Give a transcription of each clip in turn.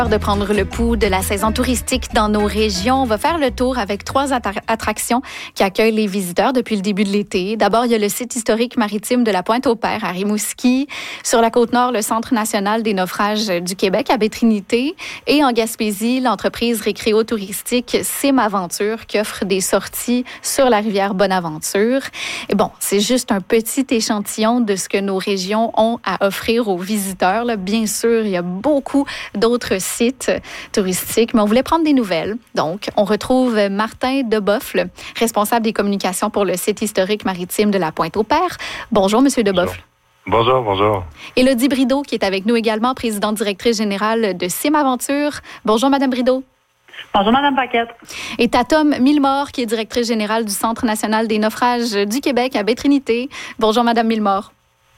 De prendre le pouls de la saison touristique dans nos régions. On va faire le tour avec 3 attractions qui accueillent les visiteurs depuis le début de l'été. D'abord, il y a le site historique maritime de la Pointe-au-Père à Rimouski. Sur la Côte-Nord, le Centre national des naufrages du Québec à Baie-Trinité. Et en Gaspésie, l'entreprise récréo-touristique Simaventure qui offre des sorties sur la rivière Bonaventure. Et bon, c'est juste un petit échantillon de ce que nos régions ont à offrir aux visiteurs. Là, bien sûr, il y a beaucoup d'autres sites touristiques, mais on voulait prendre des nouvelles. Donc, on retrouve Martin Deboffle, responsable des communications pour le site historique maritime de la Pointe-au-Père. Bonjour, Monsieur Deboffle. Bonjour. Élodie Brideau, qui est avec nous également, présidente directrice générale de Simaventure. Bonjour, Madame Brideau. Bonjour, Madame Paquette. Et Tatom Milmore, qui est directrice générale du Centre national des naufrages du Québec à Baie-Trinité. Bonjour, Madame Milmore.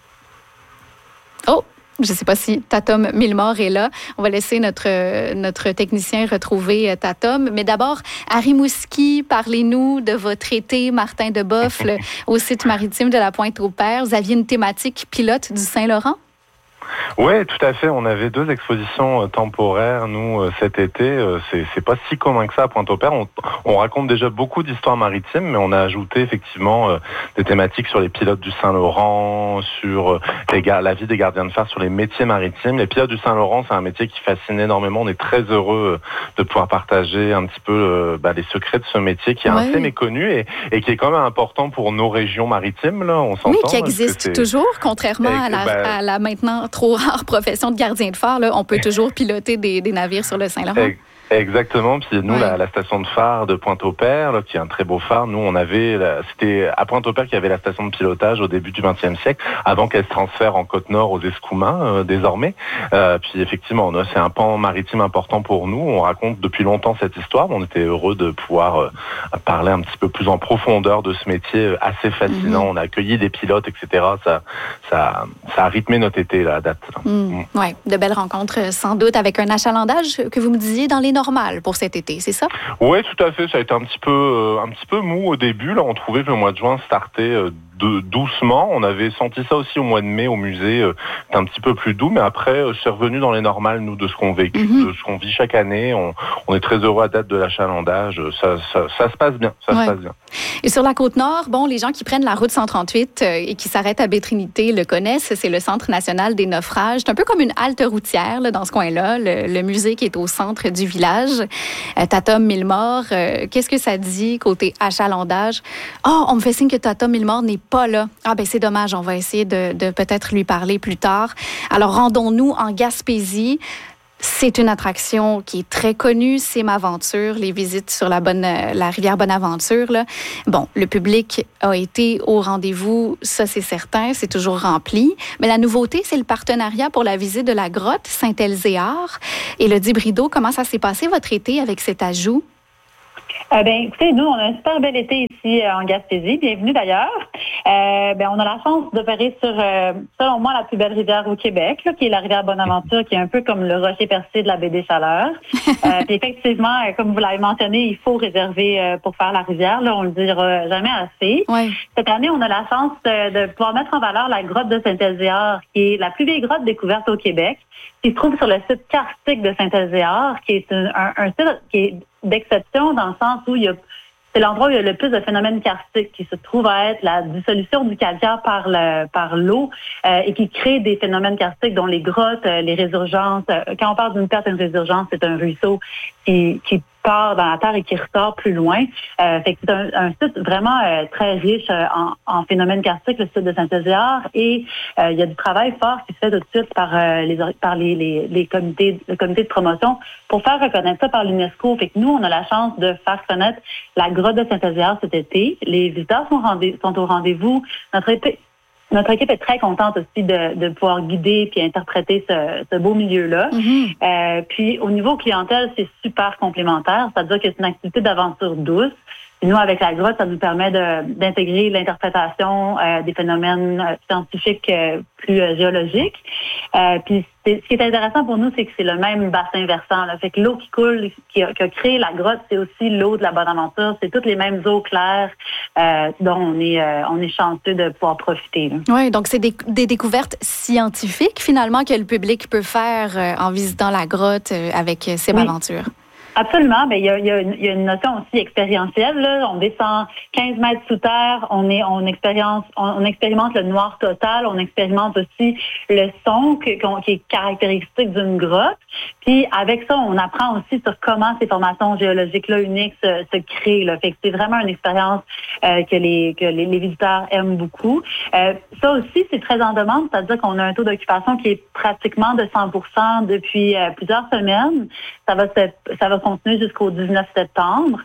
Oh! Je ne sais pas si Tatom Milmore est là. On va laisser notre technicien retrouver Tatom. Mais d'abord, à Rimouski, parlez-nous de votre été, Martin Deboffle, au site maritime de la Pointe-au-Père. Vous aviez une thématique pilote du Saint-Laurent? Oui, tout à fait. On avait 2 expositions temporaires, nous, cet été. C'est pas si commun que ça à Pointe-au-Père. On raconte déjà beaucoup d'histoires maritimes, mais on a ajouté effectivement des thématiques sur les pilotes du Saint-Laurent, sur la vie des gardiens de phare, sur les métiers maritimes. Les pilotes du Saint-Laurent, c'est un métier qui fascine énormément. On est très heureux de pouvoir partager un petit peu les secrets de ce métier qui est assez méconnu et qui est quand même important pour nos régions maritimes. Là, on s'entend. Oui, qui existe toujours, contrairement à la maintenant trop rare profession de gardien de phare. Là, on peut toujours piloter des navires sur le Saint-Laurent. Exactement. Puis nous, la station de phare de Pointe-au-Père, là, qui est un très beau phare, nous, on avait... C'était à Pointe-au-Père qu'il y avait la station de pilotage au début du XXe siècle, avant qu'elle se transfère en Côte-Nord aux Escoumins, désormais. Puis effectivement, c'est un pan maritime important pour nous. On raconte depuis longtemps cette histoire. On était heureux de pouvoir parler un petit peu plus en profondeur de ce métier assez fascinant. On a accueilli des pilotes, etc. Ça a rythmé notre été, là, à date. Oui, de belles rencontres, sans doute, avec un achalandage que vous me disiez dans les normal pour cet été, c'est ça? Oui, tout à fait. Ça a été un petit peu mou au début. Là, on trouvait que le mois de juin startait doucement. On avait senti ça aussi au mois de mai au musée. C'était un petit peu plus doux, mais après, c'est revenu dans les normales, nous, de ce qu'on vécu, de ce qu'on vit chaque année. On est très heureux à date de l'achalandage. Ça se passe bien. Ça se passe bien. Et sur la Côte-Nord, les gens qui prennent la route 138 et qui s'arrêtent à Baie-Trinité le connaissent. C'est le Centre national des naufrages. C'est un peu comme une halte routière là, dans ce coin-là. Le musée qui est au centre du village. Tatom Milmore, qu'est-ce que ça dit côté achalandage? Oh, on me fait signe que Tatom Milmore n'est pas là. Ah ben c'est dommage, on va essayer de peut-être lui parler plus tard. Alors rendons-nous en Gaspésie. C'est une attraction qui est très connue, Simaventure, les visites sur la rivière Bonaventure. Là. Bon, le public a été au rendez-vous, ça c'est certain, c'est toujours rempli. Mais la nouveauté, c'est le partenariat pour la visite de la grotte Saint-Elzéar. Élodie Brideau, comment ça s'est passé votre été avec cet ajout? Écoutez, nous, on a un super bel été ici en Gaspésie. Bienvenue d'ailleurs. On a la chance d'opérer sur, selon moi, la plus belle rivière au Québec, là, qui est la rivière Bonaventure, qui est un peu comme le rocher percé de la baie des Chaleurs. Puis effectivement, comme vous l'avez mentionné, il faut réserver pour faire la rivière. Là, on le dira jamais assez. Ouais. Cette année, on a la chance de pouvoir mettre en valeur la grotte de Saint-Elzéar, qui est la plus vieille grotte découverte au Québec, qui se trouve sur le site karstique de Saint-Elzéar, qui est un site qui est d'exception dans le sens où c'est l'endroit où il y a le plus de phénomènes karstiques, qui se trouve à être la dissolution du calcaire par l'eau et qui crée des phénomènes karstiques dont les grottes, les résurgences. Quand on parle d'une perte et d'une résurgence, c'est un ruisseau qui part dans la terre et qui ressort plus loin. Fait que c'est un site vraiment très riche en phénomènes karstiques, le site de Saint-Elzéar, et il y a du travail fort qui se fait tout de suite par les comités, le comité de promotion pour faire reconnaître ça par l'UNESCO. Fait que nous, on a la chance de faire connaître la grotte de Saint-Elzéar cet été. Les visiteurs sont au rendez-vous. Notre équipe est très contente aussi de pouvoir guider puis interpréter ce beau milieu-là. Puis au niveau clientèle, c'est super complémentaire. C'est-à-dire que c'est une activité d'aventure douce. Puis nous, avec la grotte, ça nous permet d'intégrer l'interprétation des phénomènes scientifiques plus géologiques. Puis ce qui est intéressant pour nous, c'est que c'est le même bassin versant. Là. Fait que l'eau qui coule, qui a créé la grotte, c'est aussi l'eau de la Bonaventure. C'est toutes les mêmes eaux claires dont on est chanceux de pouvoir profiter. Oui, donc c'est des découvertes scientifiques finalement que le public peut faire en visitant la grotte avec ses aventures. Absolument. Ben, il y a une notion aussi expérientielle, là. On descend 15 mètres sous terre. On expérimente le noir total. On expérimente aussi le son qui est caractéristique d'une grotte. Puis, avec ça, on apprend aussi sur comment ces formations géologiques-là uniques se créent, là. Fait que c'est vraiment une expérience, que les visiteurs aiment beaucoup. Ça aussi, c'est très en demande. C'est-à-dire qu'on a un taux d'occupation qui est pratiquement de 100% depuis plusieurs semaines. Ça va continuer jusqu'au 19 septembre.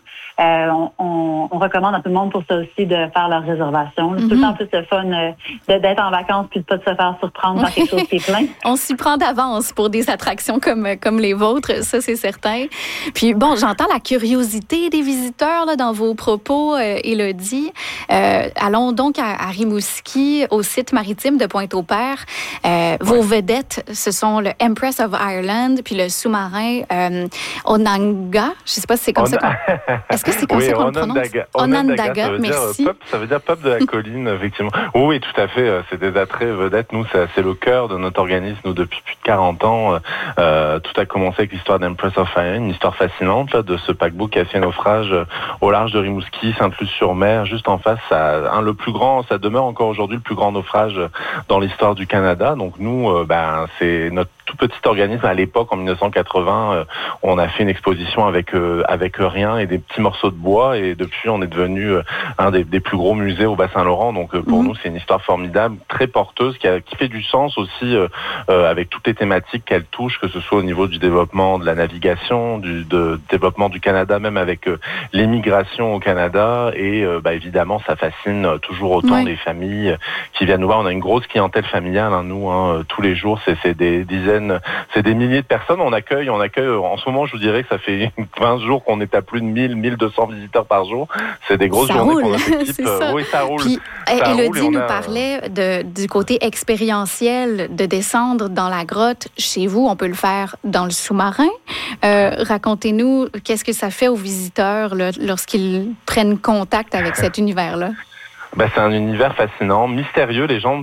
On recommande à tout le monde pour ça aussi de faire leur réservation. C'est tout le temps plus le fun d'être en vacances puis de pas se faire surprendre par quelque chose qui est plein. On s'y prend d'avance pour des attractions comme les vôtres, ça c'est certain. Puis bon, j'entends la curiosité des visiteurs là, dans vos propos, Élodie. Allons donc à Rimouski, au site maritime de Pointe-au-Père. Vos vedettes, ce sont le Empress of Ireland puis le sous-marin Onondaga, je ne sais pas si c'est comme ça qu'on... Est-ce que c'est comme ça qu'on le prononce? Onondaga, merci. Ça veut dire peuple de la colline, effectivement. Oui, tout à fait. C'est des attraits vedettes. Nous, c'est le cœur de notre organisme. Nous, depuis plus de 40 ans, tout a commencé avec l'histoire d'Empress of Ireland, une histoire fascinante là, de ce paquebot qui a fait naufrage au large de Rimouski, Sainte-Luce-sur-Mer, juste en face. Le plus grand, ça demeure encore aujourd'hui le plus grand naufrage dans l'histoire du Canada. Donc nous, c'est notre tout petit organisme. À l'époque, en 1980, on a fait une exposition avec rien et des petits morceaux de bois, et depuis on est devenu un des plus gros musées au Bas-Saint-Laurent. Donc pour nous, c'est une histoire formidable, très porteuse, qui fait du sens aussi avec toutes les thématiques qu'elle touche, que ce soit au niveau du développement de la navigation, du développement du Canada, même avec l'émigration au Canada, et évidemment ça fascine toujours autant les familles qui viennent nous voir. On a une grosse clientèle familiale, nous, tous les jours, c'est des dizaines, c'est des milliers de personnes. On accueille en ce moment, je vous dirais que ça fait 20 jours qu'on est à plus de 1200 visiteurs par jour. C'est des grosses journées pour notre équipe. Oui, ça roule. Puis, Élodie nous parlait du côté expérientiel de descendre dans la grotte. Chez vous, on peut le faire dans le sous-marin. Racontez-nous, qu'est-ce que ça fait aux visiteurs là, lorsqu'ils prennent contact avec cet univers-là? C'est un univers fascinant, mystérieux. Les gens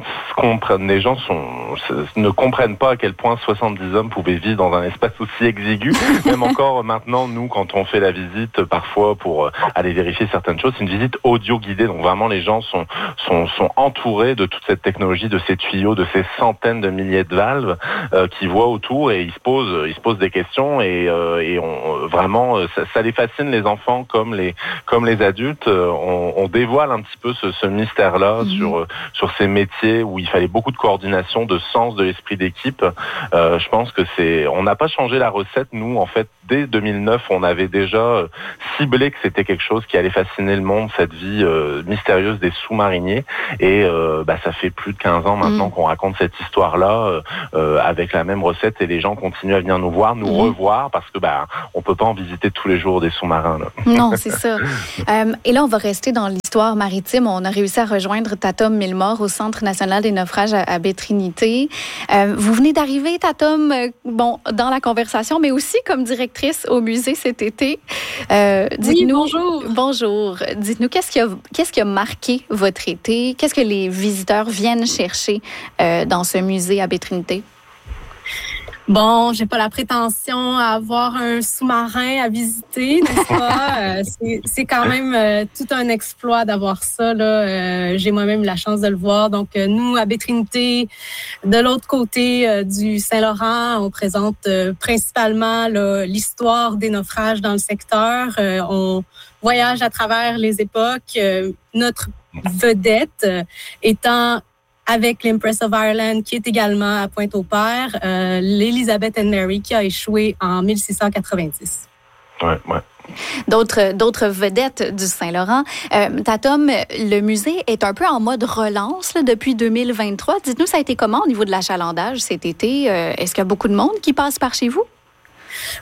ne comprennent pas à quel point 70 hommes pouvaient vivre dans un espace aussi exigu. Même encore maintenant, nous, quand on fait la visite, parfois pour aller vérifier certaines choses, c'est une visite audio guidée. Donc vraiment, les gens sont entourés de toute cette technologie, de ces tuyaux, de ces centaines de milliers de valves qu'ils voient autour, et ils se posent des questions, et vraiment, ça les fascine, les enfants comme les adultes. On dévoile un petit peu ce mystère-là sur ces métiers où il fallait beaucoup de coordination, de sens de l'esprit d'équipe. Je pense que on n'a pas changé la recette. Nous, en fait, dès 2009, on avait déjà ciblé que c'était quelque chose qui allait fasciner le monde, cette vie mystérieuse des sous-mariniers. Et ça fait plus de 15 ans maintenant qu'on raconte cette histoire-là avec la même recette, et les gens continuent à venir nous voir, nous revoir, parce que on peut pas en visiter tous les jours des sous-marins. Là. Non, c'est ça. Et là, on va rester dans l'histoire maritime. On a réussi à rejoindre Tatom Milmore au Centre national des naufrages à Baie-Trinité. Vous venez d'arriver, Tatom, dans la conversation, mais aussi comme directrice au musée cet été. Dites-nous, bonjour. Bonjour. Dites-nous, qu'est-ce qui a marqué votre été? Qu'est-ce que les visiteurs viennent chercher dans ce musée à Baie-Trinité? Bon, j'ai pas la prétention à avoir un sous-marin à visiter, n'est-ce pas? C'est quand même tout un exploit d'avoir ça, là. J'ai moi-même la chance de le voir. Donc, nous, à Baie-Trinité, de l'autre côté du Saint-Laurent, on présente principalement l'histoire des naufrages dans le secteur. On voyage à travers les époques. Notre vedette étant avec l'Empress of Ireland, qui est également à Pointe-au-Père, l'Elizabeth and Mary, qui a échoué en 1690. Ouais. D'autres vedettes du Saint-Laurent. Tatom, le musée est un peu en mode relance là, depuis 2023. Dites-nous, ça a été comment au niveau de l'achalandage cet été? Est-ce qu'il y a beaucoup de monde qui passe par chez vous?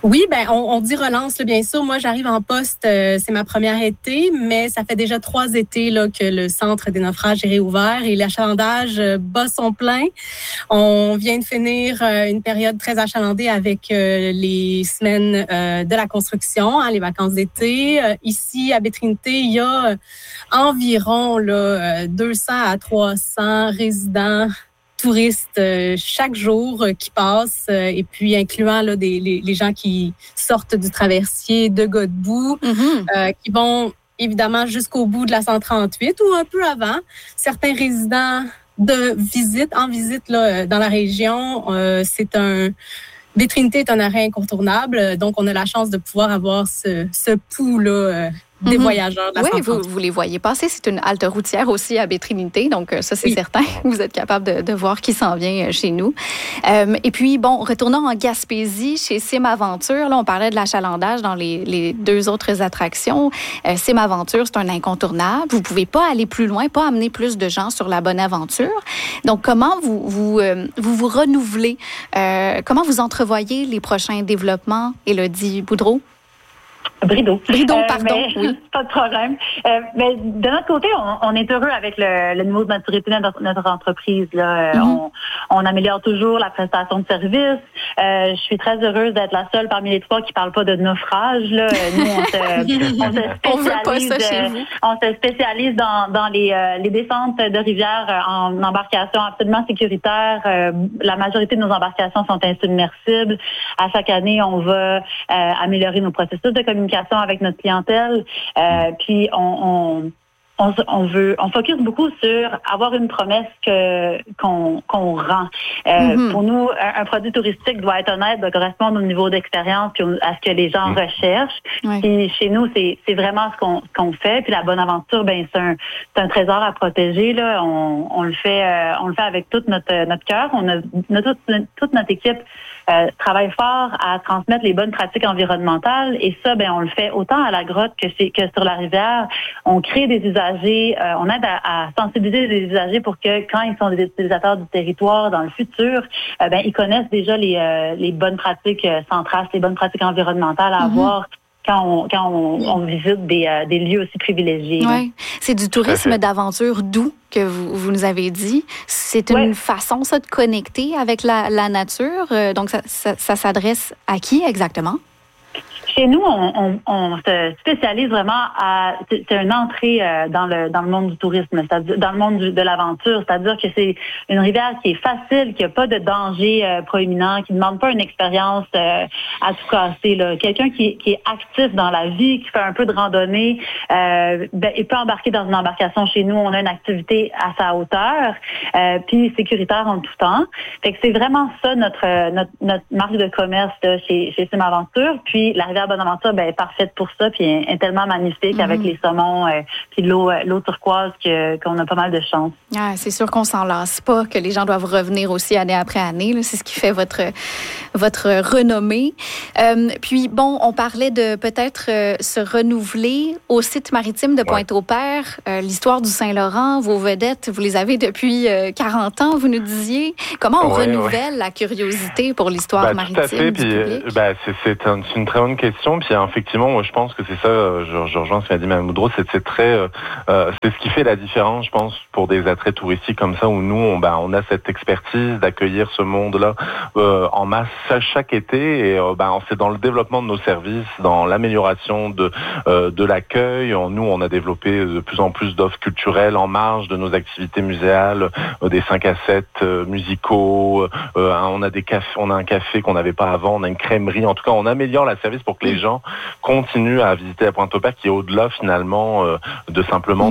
Oui, on dit relance, là, bien sûr. Moi, j'arrive en poste, c'est ma première été, mais ça fait déjà 3 étés là, que le centre des naufrages est réouvert et l'achalandage bat son plein. On vient de finir une période très achalandée avec les semaines de la construction, les vacances d'été. Ici, à Baie-Trinité, il y a environ 200 à 300 résidents touristes chaque jour qui passent, et puis incluant là, les gens qui sortent du traversier de Godbout, qui vont évidemment jusqu'au bout de la 138 ou un peu avant. Certains résidents en visite là, dans la région, Baie-Trinité est un arrêt incontournable, donc on a la chance de pouvoir avoir ce pouls là, des voyageurs de la 138. Vous les voyez passer. C'est une halte routière aussi à Baie-Trinité, donc ça, c'est certain. Vous êtes capable de voir qui s'en vient chez nous. Et puis, retournons en Gaspésie, chez Sim Aventure. Là, on parlait de l'achalandage dans les 2 autres attractions. Sim Aventure, c'est un incontournable. Vous pouvez pas aller plus loin, pas amener plus de gens sur la bonne aventure. Donc, comment vous renouvelez? Comment vous entrevoyez les prochains développements, Élodie Boudreau? Brideau, pardon. Oui. Pas de problème. Mais de notre côté, on est heureux avec le niveau de maturité de notre entreprise. Là. On améliore toujours la prestation de service. Je suis très heureuse d'être la seule parmi les 3 qui ne parle pas de naufrage. Là. Nous, on se spécialise dans les descentes de rivières en embarcation absolument sécuritaire. La majorité de nos embarcations sont insubmersibles. À chaque année, on va améliorer nos processus de communication avec notre clientèle. Puis on focus beaucoup sur avoir une promesse qu'on rend. Pour nous, un produit touristique doit être honnête, doit correspondre au niveau d'expérience puis à ce que les gens recherchent. Puis chez nous, c'est vraiment ce qu'on fait. Puis la bonne aventure, c'est un trésor à protéger. Là. On le fait avec tout notre cœur. Toute notre équipe travaille fort à transmettre les bonnes pratiques environnementales. Et ça, on le fait autant à la grotte que sur la rivière. On crée des usagers, on aide à sensibiliser les usagers pour que quand ils sont des utilisateurs du territoire dans le futur, ils connaissent déjà les bonnes pratiques sans trace, les bonnes pratiques environnementales à avoir quand on visite des lieux aussi privilégiés. Oui, c'est du tourisme d'aventure doux que vous nous avez dit. C'est une façon, ça, de connecter avec la nature. Donc, ça s'adresse à qui exactement? Chez nous, on se spécialise vraiment c'est une entrée dans le monde du tourisme, c'est-à-dire dans le monde de l'aventure, c'est-à-dire que c'est une rivière qui est facile, qui n'a pas de danger proéminent, qui ne demande pas une expérience à tout casser. Là. Quelqu'un qui est actif dans la vie, qui fait un peu de randonnée, il peut embarquer dans une embarcation chez nous. On a une activité à sa hauteur, puis sécuritaire en tout temps. Fait que c'est vraiment ça notre marque de commerce là, chez Sim Aventure. Puis la rivière Bonaventure est parfaite pour ça, puis est tellement magnifique avec les saumons, puis l'eau turquoise qu'on a pas mal de chance. Ah, c'est sûr qu'on s'en lasse pas, que les gens doivent revenir aussi année après année. Là. C'est ce qui fait votre renommée. Puis on parlait de peut-être se renouveler au site maritime de Pointe-au-Père. L'histoire du Saint-Laurent, vos vedettes, vous les avez depuis 40 ans, vous nous disiez. Comment on renouvelle la curiosité pour l'histoire maritime? Tout à fait. Puis, c'est une très bonne question. Puis effectivement, moi, je pense que c'est ça, je rejoins ce qu'a dit Mme Boudreau, c'est ce qui fait la différence, je pense, pour des attraits touristiques comme ça, où nous, on a cette expertise d'accueillir ce monde-là en masse chaque été, et c'est dans le développement de nos services, dans l'amélioration de l'accueil. Nous, on a développé de plus en plus d'offres culturelles en marge de nos activités muséales, des 5 à 7 musicaux, on a un café qu'on n'avait pas avant, on a une crèmerie. En tout cas, on améliore la service pour que les gens continuent à visiter la Pointe-au-Père, qui est au-delà finalement de simplement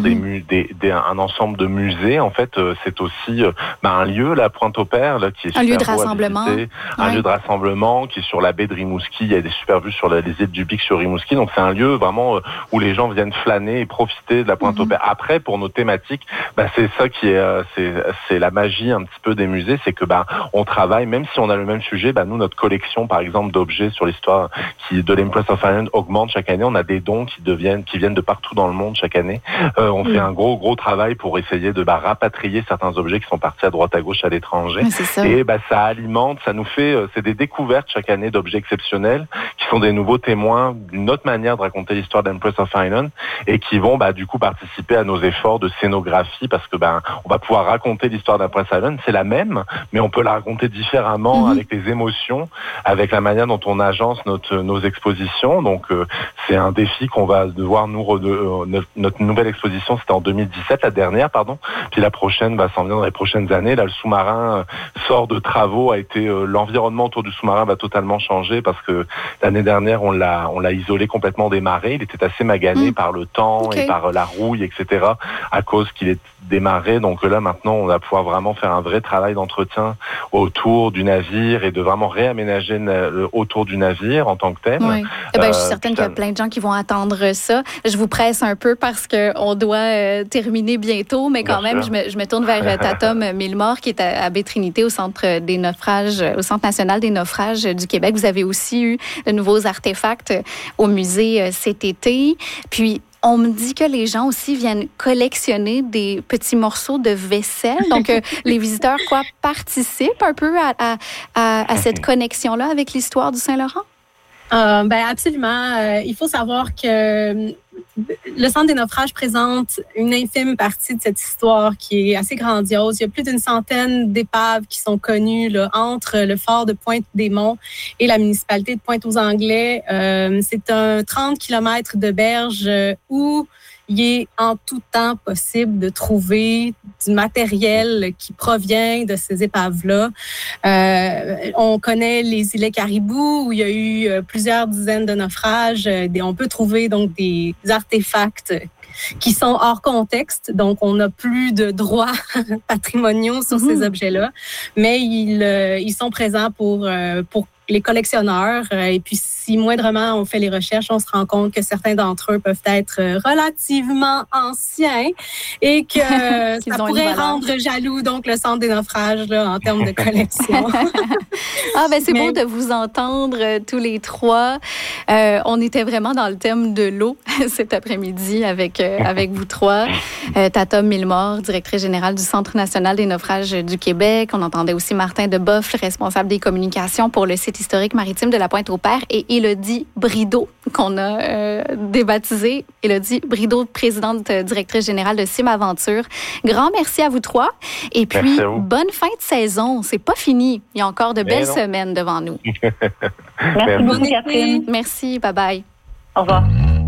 un ensemble de musées. En fait, c'est aussi un lieu, la Pointe-au-Père, là, qui est un lieu de rassemblement, un lieu de rassemblement qui est sur la baie de Rimouski. Il y a des super vues sur les îles du Pic sur Rimouski. Donc c'est un lieu vraiment où les gens viennent flâner et profiter de la Pointe-au-Père. Après, pour nos thématiques, c'est ça qui est c'est la magie un petit peu des musées, c'est que on travaille, même si on a le même sujet, nous, notre collection par exemple d'objets sur l'histoire de l'Empress of Ireland augmente chaque année. On a des dons qui viennent de partout dans le monde chaque année. On fait un gros travail pour essayer de rapatrier certains objets qui sont partis à droite à gauche à l'étranger. Et ça alimente, ça nous fait, c'est des découvertes chaque année d'objets exceptionnels qui sont des nouveaux témoins d'une autre manière de raconter l'histoire d'Empress of Island et qui vont du coup participer à nos efforts de scénographie parce que on va pouvoir raconter l'histoire d'Empress Island, c'est la même, mais on peut la raconter différemment avec les émotions, avec la manière dont on agence nos expositions. Donc c'est un défi qu'on va devoir notre nouvelle exposition, c'était en 2017, la dernière, pardon. Puis la prochaine va s'en venir dans les prochaines années. Là, le sous-marin sort de travaux, l'environnement autour du sous-marin va totalement changer parce que l'année dernière, on l'a isolé complètement des marées. Il était assez magané par le temps et par la rouille, etc. à cause qu'il est démarré. Donc là, maintenant, on va pouvoir vraiment faire un vrai travail d'entretien autour du navire et de vraiment réaménager autour du navire en tant que tel. Oui. Je suis certaine qu'il y a plein de gens qui vont attendre ça. Je vous presse un peu parce qu'on doit terminer bientôt, mais quand même, je me tourne vers Tatom Milmore, qui est à Baie-Trinité, au Centre national des naufrages du Québec. Vous avez aussi eu de nouveaux artefacts au musée cet été. Puis, on me dit que les gens aussi viennent collectionner des petits morceaux de vaisselle. Donc, les visiteurs, participent un peu à cette connexion-là avec l'histoire du Saint-Laurent? Absolument. Il faut savoir que le Centre des naufrages présente une infime partie de cette histoire qui est assez grandiose. Il y a plus d'une centaine d'épaves qui sont connues là, entre le fort de Pointe-des-Monts et la municipalité de Pointe-aux-Anglais. C'est un 30 km de berge où il est en tout temps possible de trouver du matériel qui provient de ces épaves-là. On connaît les îlets Caribou, où il y a eu plusieurs dizaines de naufrages. On peut trouver donc des artefacts qui sont hors contexte, donc on n'a plus de droits patrimoniaux sur ces objets-là, mais ils sont présents pour les collectionneurs. Et puis, si moindrement on fait les recherches, on se rend compte que certains d'entre eux peuvent être relativement anciens et que ça pourrait rendre jaloux donc le Centre des naufrages là, en termes de collection. C'est beau de vous entendre tous les trois. On était vraiment dans le thème de l'eau cet après-midi avec vous trois. Tatom Milmore, directrice générale du Centre national des naufrages du Québec. On entendait aussi Martin Deboeuf, responsable des communications pour le site historique maritime de la Pointe-aux-Pères, et Élodie Brideau, qu'on a débaptisée. Élodie Brideau, présidente directrice générale de Sim Aventure. Grand merci à vous trois. Et puis, bonne fin de saison. C'est pas fini. Il y a encore de belles semaines devant nous. Merci beaucoup, Catherine. Merci. Bye-bye. Au revoir.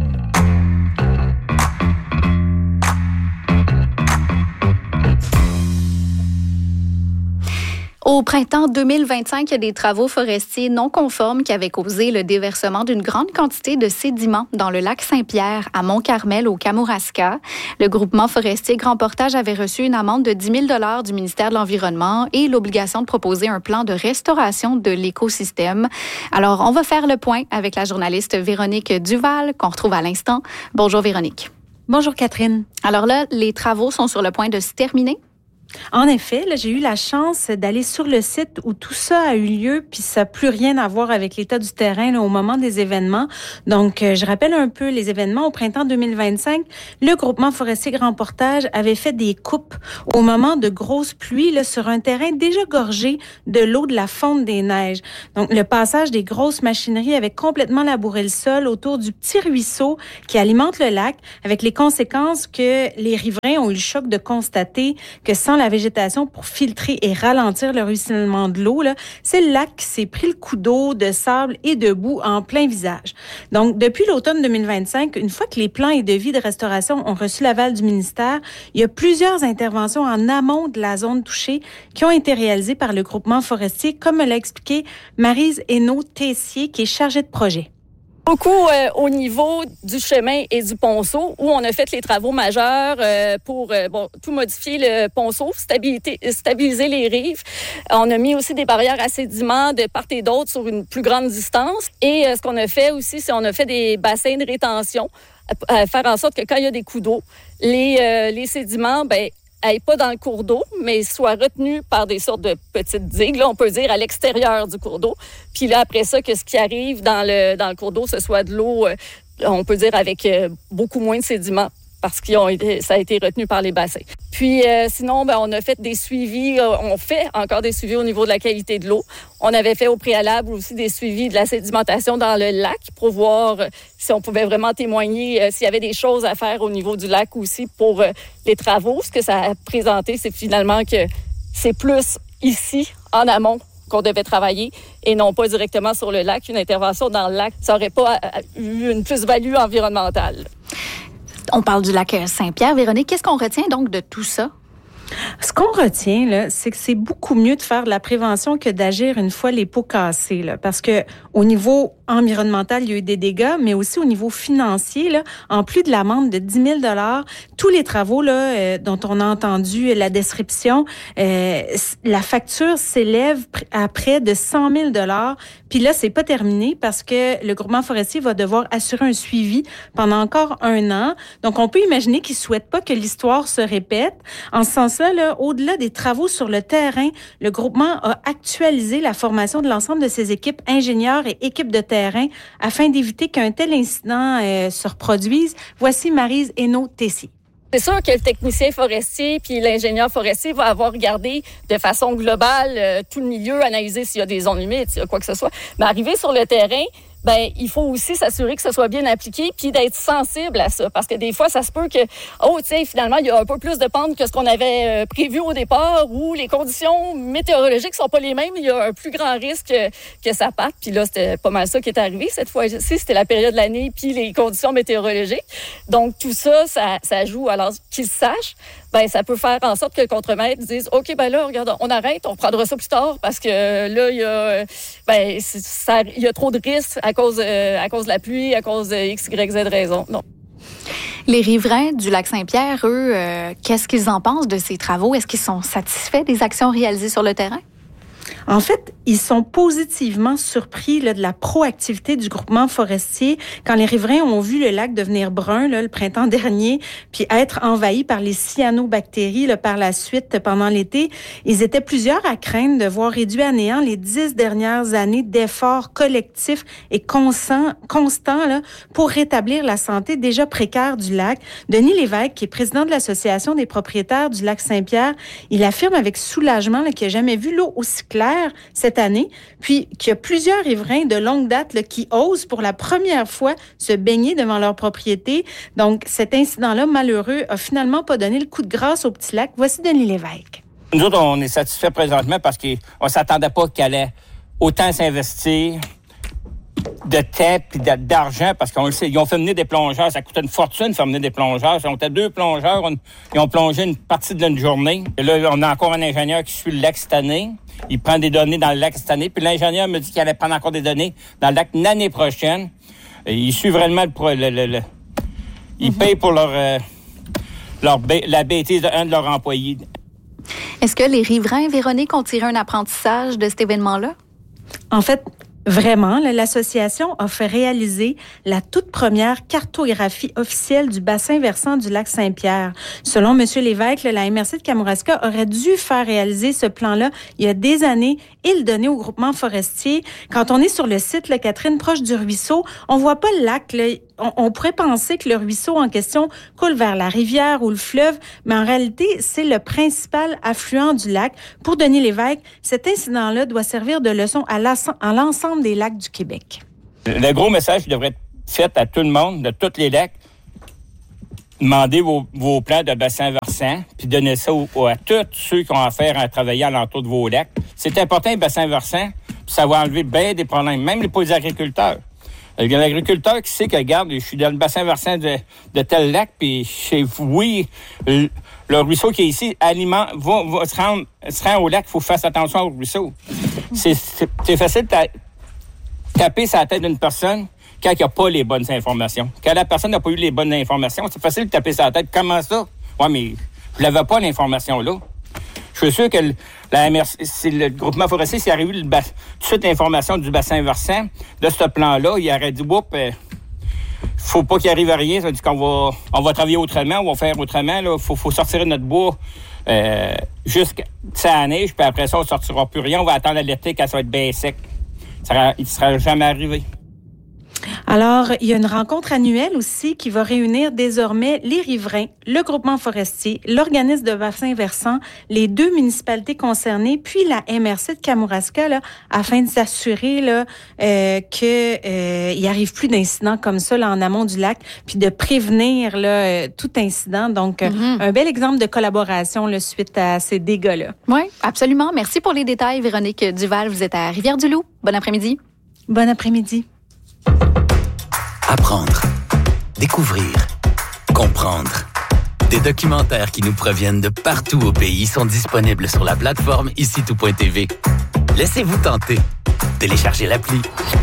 Au printemps 2025, il y a des travaux forestiers non conformes qui avaient causé le déversement d'une grande quantité de sédiments dans le lac Saint-Pierre à Mont-Carmel, au Kamouraska. Le groupement forestier Grand Portage avait reçu une amende de 10 000 du ministère de l'Environnement et l'obligation de proposer un plan de restauration de l'écosystème. Alors, on va faire le point avec la journaliste Véronique Duval, qu'on retrouve à l'instant. Bonjour Véronique. Bonjour Catherine. Alors là, les travaux sont sur le point de se terminer. En effet, là, j'ai eu la chance d'aller sur le site où tout ça a eu lieu, puis ça n'a plus rien à voir avec l'état du terrain là, au moment des événements. Donc, je rappelle un peu les événements. Au printemps 2025, le groupement forestier Grand Portage avait fait des coupes au moment de grosses pluies là, sur un terrain déjà gorgé de l'eau de la fonte des neiges. Donc, le passage des grosses machineries avait complètement labouré le sol autour du petit ruisseau qui alimente le lac, avec les conséquences que les riverains ont eu le choc de constater que sans la végétation pour filtrer et ralentir le ruissellement de l'eau, là, c'est le lac qui s'est pris le coup d'eau, de sable et de boue en plein visage. Donc, depuis l'automne 2025, une fois que les plans et devis de restauration ont reçu l'aval du ministère, il y a plusieurs interventions en amont de la zone touchée qui ont été réalisées par le groupement forestier, comme me l'a expliqué Maryse Hainaut-Tessier, qui est chargée de projet. Beaucoup au niveau du chemin et du ponceau, où on a fait les travaux majeurs pour tout modifier le ponceau, stabiliser les rives. On a mis aussi des barrières à sédiments de part et d'autre sur une plus grande distance. Et ce qu'on a fait aussi, c'est on a fait des bassins de rétention, faire en sorte que quand il y a des coups d'eau, les sédiments, aillent pas dans le cours d'eau, mais soient retenus par des sortes de petites digues, là, on peut dire à l'extérieur du cours d'eau. Puis là, après ça, que ce qui arrive dans le cours d'eau, ce soit de l'eau, on peut dire avec beaucoup moins de sédiments parce ça a été retenu par les bassins. Puis sinon, on a fait des suivis, on fait encore des suivis au niveau de la qualité de l'eau. On avait fait au préalable aussi des suivis de la sédimentation dans le lac pour voir si on pouvait vraiment témoigner s'il y avait des choses à faire au niveau du lac aussi pour les travaux. Ce que ça a présenté, c'est finalement que c'est plus ici, en amont, qu'on devait travailler et non pas directement sur le lac. Une intervention dans le lac, ça n'aurait pas eu une plus-value environnementale. On parle du lac Saint-Pierre. Véronique, qu'est-ce qu'on retient donc de tout ça? Ce qu'on retient, là, c'est que c'est beaucoup mieux de faire de la prévention que d'agir une fois les pots cassés, là, parce que au niveau environnemental, il y a eu des dégâts, mais aussi au niveau financier, là, en plus de l'amende de 10 000 tous les travaux là, dont on a entendu la description, la facture s'élève à près de 100 000 Puis là, c'est pas terminé parce que le groupement forestier va devoir assurer un suivi pendant encore 1 an. Donc, on peut imaginer qu'ils souhaitent pas que l'histoire se répète. En ce sens-là, là, au-delà des travaux sur le terrain, le groupement a actualisé la formation de l'ensemble de ses équipes ingénieurs et équipes de terrain afin d'éviter qu'un tel incident se reproduise. Voici Maryse Hainaut-Tessier. C'est sûr que le technicien forestier puis l'ingénieur forestier va avoir regardé de façon globale tout le milieu, analyser s'il y a des zones humides, s'il y a quoi que ce soit. Mais arriver sur le terrain, il faut aussi s'assurer que ça soit bien appliqué puis d'être sensible à ça. Parce que des fois, ça se peut que, finalement, il y a un peu plus de pente que ce qu'on avait prévu au départ ou les conditions météorologiques sont pas les mêmes. Il y a un plus grand risque que ça parte. Puis là, c'était pas mal ça qui est arrivé. Cette fois-ci, c'était la période de l'année puis les conditions météorologiques. Donc, tout ça, ça joue. Alors, qu'ils sachent, ça peut faire en sorte que le contremaître dise, OK, là, regarde, on arrête, on prendra ça plus tard parce que là, il y a trop de risques à cause de la pluie, à cause de X, Y, Z raison. Non. Les riverains du lac Saint-Pierre, eux, qu'est-ce qu'ils en pensent de ces travaux? Est-ce qu'ils sont satisfaits des actions réalisées sur le terrain? En fait, ils sont positivement surpris là, de la proactivité du groupement forestier quand les riverains ont vu le lac devenir brun là, le printemps dernier, puis être envahi par les cyanobactéries là, par la suite pendant l'été. Ils étaient plusieurs à craindre de voir réduit à néant les 10 dernières années d'efforts collectifs et constants là, pour rétablir la santé déjà précaire du lac. Denis Lévesque, qui est président de l'Association des propriétaires du lac Saint-Pierre, il affirme avec soulagement là, qu'il n'a jamais vu l'eau aussi claire cette année, puis qu'il y a plusieurs riverains de longue date là, qui osent pour la première fois se baigner devant leur propriété. Donc, cet incident-là, malheureux, a finalement pas donné le coup de grâce au petit lac. Voici Denis Lévesque. Nous autres, on est satisfaits présentement parce qu'on s'attendait pas qu'elle allait autant s'investir de temps et d'argent, parce qu'on le sait, ils ont fait venir des plongeurs. Ça coûtait une fortune de faire venir des plongeurs. On était 2 plongeurs. Ils ont plongé une partie de la journée. Et là, on a encore un ingénieur qui suit le lac cette année. Il prend des données dans le lac cette année. Puis l'ingénieur me dit qu'il allait prendre encore des données dans le lac l'année prochaine. Il suit vraiment Ils payent pour la bêtise d'un de leurs employés. Est-ce que les riverains, Véronique, ont tiré un apprentissage de cet événement-là? En fait, vraiment, l'association a fait réaliser la toute première cartographie officielle du bassin versant du lac Saint-Pierre. Selon M. Lévesque, la MRC de Kamouraska aurait dû faire réaliser ce plan-là il y a des années et le donner au groupement forestier. Quand on est sur le site, là, Catherine, proche du ruisseau, on voit pas le lac. Là. On pourrait penser que le ruisseau en question coule vers la rivière ou le fleuve, mais en réalité, c'est le principal affluent du lac. Pour Denis Lévesque, cet incident-là doit servir de leçon à l'ensemble des lacs du Québec. Le gros message devrait être fait à tout le monde, de tous les lacs. Demandez vos plans de bassin versant, puis donnez ça à tous ceux qui ont affaire à travailler alentour de vos lacs. C'est important, le bassin versant, puis ça va enlever bien des problèmes, même pour les agriculteurs. Il y a un agriculteur qui sait que, regarde, je suis dans le bassin versant de tel lac, puis le ruisseau qui est ici va se rendre au lac, il faut faire attention au ruisseau. C'est facile de taper sur la tête d'une personne quand il n'y a pas les bonnes informations. Quand la personne n'a pas eu les bonnes informations, c'est facile de taper sur la tête. Comment ça? Ouais, mais je n'avais pas l'information là. Je suis sûr que la MRC, le groupement forestier, s'il arrive tout de suite l'information du bassin versant de ce plan-là, il aurait dit, faut pas qu'il arrive à rien. Ça veut dire qu'on va travailler autrement, on va faire autrement. Il faut sortir notre bois jusqu'à la neige, puis après ça, on ne sortira plus rien. On va attendre l'été quand ça va être bien sec. Il ne sera jamais arrivé. Alors, il y a une rencontre annuelle aussi qui va réunir désormais les riverains, le groupement forestier, l'organisme de bassin versant, les 2 municipalités concernées, puis la MRC de Kamouraska, là, afin de s'assurer là, qu'il n'y arrive plus d'incidents comme ça là, en amont du lac, puis de prévenir là, tout incident. Donc, un bel exemple de collaboration là, suite à ces dégâts-là. Oui, absolument. Merci pour les détails, Véronique Duval. Vous êtes à Rivière-du-Loup. Bon après-midi. Bon après-midi. Apprendre, découvrir, comprendre. Des documentaires qui nous proviennent de partout au pays sont disponibles sur la plateforme icitout.tv. Laissez-vous tenter. Téléchargez l'appli.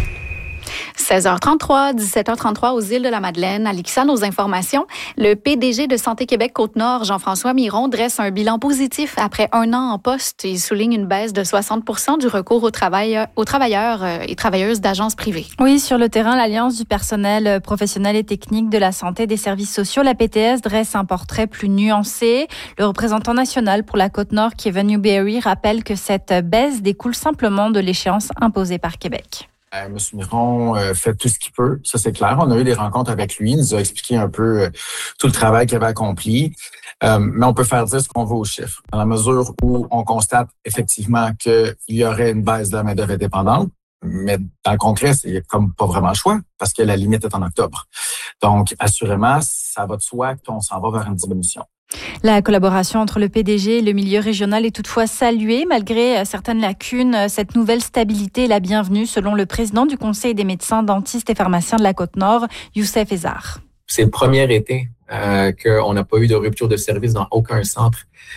16h33, 17h33 aux îles de la Madeleine. Alexa, nos informations. Le PDG de Santé Québec Côte-Nord, Jean-François Miron, dresse un bilan positif après 1 an en poste. Il souligne une baisse de 60% du recours aux travailleurs et travailleuses d'agences privées. Oui, sur le terrain, l'Alliance du personnel professionnel et technique de la santé et des services sociaux, la PTS, dresse un portrait plus nuancé. Le représentant national pour la Côte-Nord, Kevin Newberry, rappelle que cette baisse découle simplement de l'échéance imposée par Québec. M. Miron fait tout ce qu'il peut, ça c'est clair. On a eu des rencontres avec lui, il nous a expliqué un peu tout le travail qu'il avait accompli. Mais on peut faire dire ce qu'on veut aux chiffres. Dans la mesure où on constate effectivement qu'il y aurait une baisse de la main-d'œuvre indépendante, mais dans le concret, c'est comme pas vraiment le choix parce que la limite est en octobre. Donc, assurément, ça va de soi qu'on s'en va vers une diminution. La collaboration entre le PDG et le milieu régional est toutefois saluée. Malgré certaines lacunes, cette nouvelle stabilité est la bienvenue, selon le président du Conseil des médecins, dentistes et pharmaciens de la Côte-Nord, Youssef Ezar. C'est le premier été qu'on n'a pas eu de rupture de service dans aucun centre.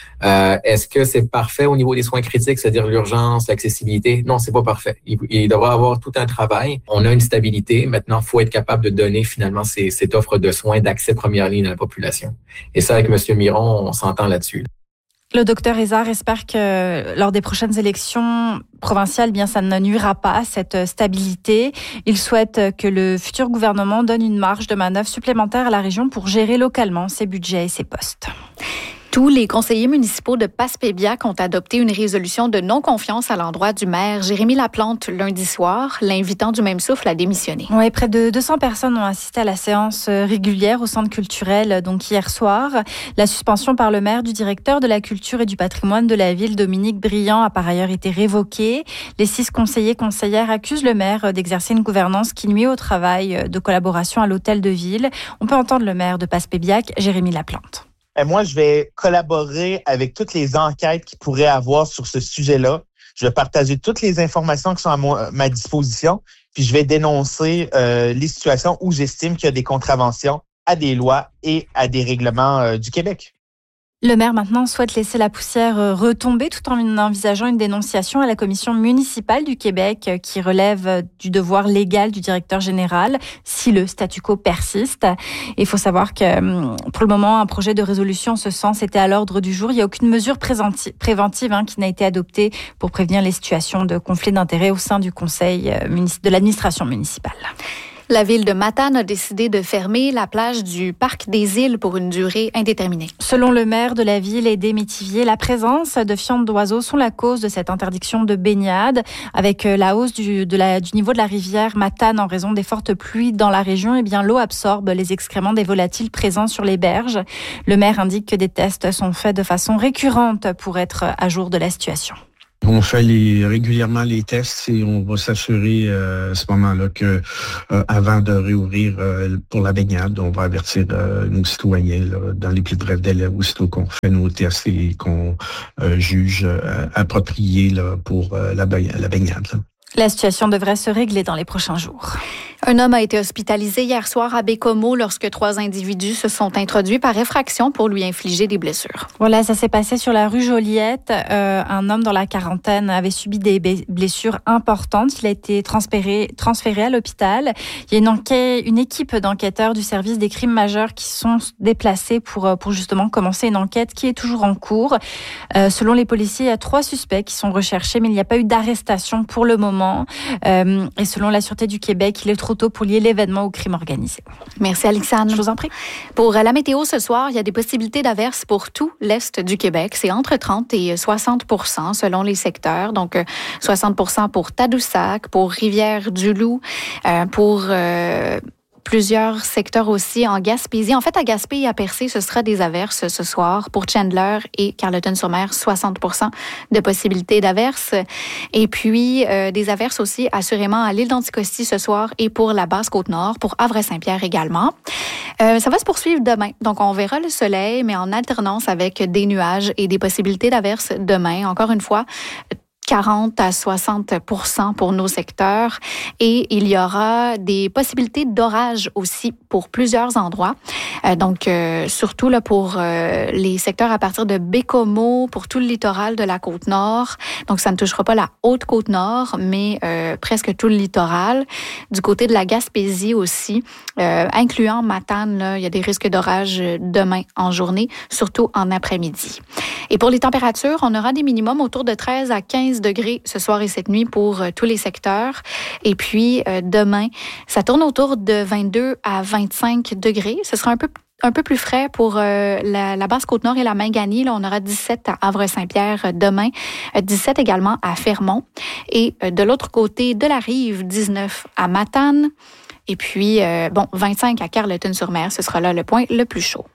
Est-ce que c'est parfait au niveau des soins critiques, c'est-à-dire l'urgence, l'accessibilité? Non, c'est pas parfait. Il devra avoir tout un travail. On a une stabilité. Maintenant, il faut être capable de donner finalement cette offre de soins d'accès première ligne à la population. Et ça, avec M. Miron, on s'entend là-dessus. Le docteur Ezar espère que lors des prochaines élections provinciales, bien, ça ne nuira pas à cette stabilité. Il souhaite que le futur gouvernement donne une marge de manœuvre supplémentaire à la région pour gérer localement ses budgets et ses postes. Tous les conseillers municipaux de Passepébiac ont adopté une résolution de non-confiance à l'endroit du maire Jérémy Laplante lundi soir, l'invitant du même souffle à démissionner. Oui, près de 200 personnes ont assisté à la séance régulière au centre culturel donc hier soir. La suspension par le maire du directeur de la culture et du patrimoine de la ville, Dominique Briand, a par ailleurs été révoquée. Les 6 conseillères accusent le maire d'exercer une gouvernance qui nuit au travail de collaboration à l'hôtel de ville. On peut entendre le maire de Passepébiac, Jérémy Laplante. Moi, je vais collaborer avec toutes les enquêtes qu'il pourrait avoir sur ce sujet-là. Je vais partager toutes les informations qui sont à ma disposition, puis je vais dénoncer les situations où j'estime qu'il y a des contraventions à des lois et à des règlements du Québec. Le maire maintenant souhaite laisser la poussière retomber tout en envisageant une dénonciation à la commission municipale du Québec qui relève du devoir légal du directeur général si le statu quo persiste. Il faut savoir que pour le moment, un projet de résolution en ce sens était à l'ordre du jour. Il n'y a aucune mesure préventive qui n'a été adoptée pour prévenir les situations de conflit d'intérêts au sein du conseil de l'administration municipale. La ville de Matane a décidé de fermer la plage du Parc des Îles pour une durée indéterminée. Selon le maire de la ville, Aidé Métivier, la présence de fientes d'oiseaux sont la cause de cette interdiction de baignade. Avec la hausse du niveau de la rivière Matane en raison des fortes pluies dans la région, l'eau absorbe les excréments des volatiles présents sur les berges. Le maire indique que des tests sont faits de façon récurrente pour être à jour de la situation. On fait régulièrement les tests et on va s'assurer à ce moment-là que avant de réouvrir pour la baignade, on va avertir nos citoyens là, dans les plus brefs délais aussitôt qu'on fait nos tests et qu'on juge approprié là, pour la baignade. Là. La situation devrait se régler dans les prochains jours. Un homme a été hospitalisé hier soir à Bécomo lorsque 3 individus se sont introduits par effraction pour lui infliger des blessures. Voilà, ça s'est passé sur la rue Joliette. Un homme dans la quarantaine avait subi des blessures importantes. Il a été transféré à l'hôpital. Il y a une équipe d'enquêteurs du service des crimes majeurs qui sont déplacés pour justement commencer une enquête qui est toujours en cours. Selon les policiers, il y a 3 suspects qui sont recherchés, mais il n'y a pas eu d'arrestation pour le moment. Et selon la Sûreté du Québec, il est trop trop tôt pour lier l'événement au crime organisé. Merci, Alexandre. Je vous en prie. Pour la météo ce soir, il y a des possibilités d'averses pour tout l'est du Québec. C'est entre 30 et 60 % selon les secteurs. Donc, 60 % pour Tadoussac, pour Rivière-du-Loup, pour plusieurs secteurs aussi en Gaspésie. En fait, à Gaspé et à Percé, ce sera des averses ce soir. Pour Chandler et Carleton-sur-Mer, 60 % de possibilités d'averses. Et puis, des averses aussi, assurément, à l'île d'Anticosti ce soir et pour la Basse-Côte-Nord, pour Havre-Saint-Pierre également. Ça va se poursuivre demain. Donc, on verra le soleil, mais en alternance avec des nuages et des possibilités d'averses demain. Encore une fois, 40 à 60 % pour nos secteurs. Et il y aura des possibilités d'orage aussi pour plusieurs endroits. Donc, surtout là pour les secteurs à partir de Bécomo, pour tout le littoral de la Côte-Nord. Donc, ça ne touchera pas la Haute-Côte-Nord, mais presque tout le littoral. Du côté de la Gaspésie aussi, incluant Matane, là, il y a des risques d'orage demain en journée, surtout en après-midi. Et pour les températures, on aura des minimums autour de 13 à 15 degrés ce soir et cette nuit pour tous les secteurs. Et puis, demain, ça tourne autour de 22 à 25 degrés. Ce sera un peu plus frais pour la Basse-Côte-Nord et la Mingani. Là, on aura 17 à Havre-Saint-Pierre demain, 17 également à Fermont. Et de l'autre côté de la rive, 19 à Matane. Et puis, 25 à Carleton-sur-Mer. Ce sera là le point le plus chaud.